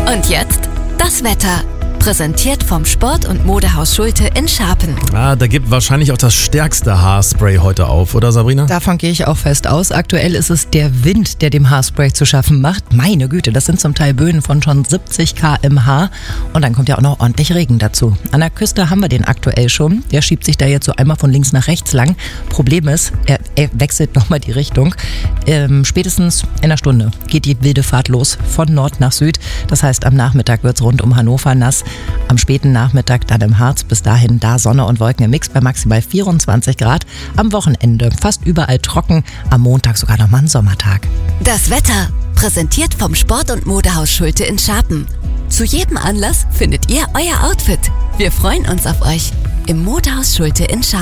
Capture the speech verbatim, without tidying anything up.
Und jetzt das Wetter. Präsentiert vom Sport- und Modehaus Schulte in Scharpen. Ah, da gibt wahrscheinlich auch das stärkste Haarspray heute auf, oder Sabrina? Davon gehe ich auch fest aus. Aktuell ist es der Wind, der dem Haarspray zu schaffen macht. Meine Güte, das sind zum Teil Böen von schon siebzig Kilometer pro Stunde. Und dann kommt ja auch noch ordentlich Regen dazu. An der Küste haben wir den aktuell schon. Der schiebt sich da jetzt so einmal von links nach rechts lang. Problem ist, er, er wechselt nochmal die Richtung. Ähm, spätestens in einer Stunde geht die wilde Fahrt los, von Nord nach Süd. Das heißt, am Nachmittag wird es rund um Hannover nass. Am späten Nachmittag dann im Harz, bis dahin da Sonne und Wolken im Mix bei maximal vierundzwanzig Grad. Am Wochenende fast überall trocken, am Montag sogar nochmal ein Sommertag. Das Wetter. Präsentiert vom Sport- und Modehaus Schulte in Scharpen. Zu jedem Anlass findet ihr euer Outfit. Wir freuen uns auf euch im Modehaus Schulte in Scharpen.